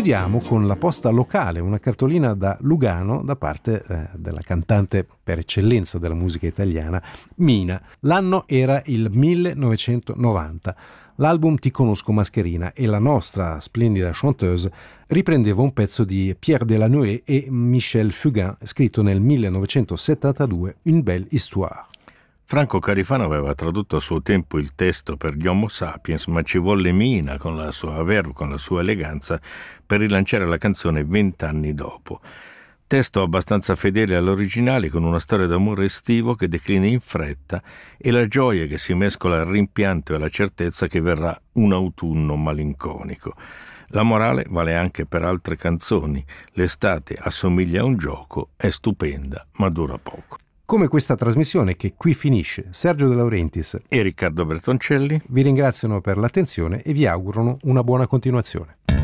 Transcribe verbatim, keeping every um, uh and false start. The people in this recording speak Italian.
concludiamo con La Posta Locale, una cartolina da Lugano da parte eh, della cantante per eccellenza della musica italiana, Mina. L'anno era il millenovecentonovanta. L'album Ti conosco mascherina e la nostra splendida chanteuse riprendeva un pezzo di Pierre Delanoë e Michel Fugain scritto nel millenovecentosettantadue, Une belle histoire. Franco Carifano aveva tradotto a suo tempo il testo per gli Homo Sapiens, ma ci volle Mina con la sua verve, con la sua eleganza, per rilanciare la canzone vent'anni dopo. Testo abbastanza fedele all'originale, con una storia d'amore estivo che declina in fretta e la gioia che si mescola al rimpianto e alla certezza che verrà un autunno malinconico. La morale vale anche per altre canzoni. L'estate assomiglia a un gioco, è stupenda, ma dura poco. Come questa trasmissione che qui finisce, Sergio De Laurentiis e Riccardo Bertoncelli vi ringraziano per l'attenzione e vi augurano una buona continuazione.